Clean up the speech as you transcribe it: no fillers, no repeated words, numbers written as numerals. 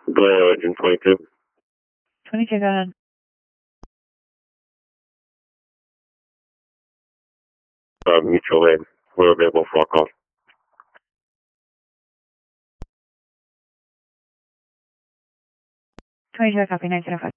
Go ahead, 22. 22, go ahead. Mutual aid. We're available for a call. 22, copy, 905.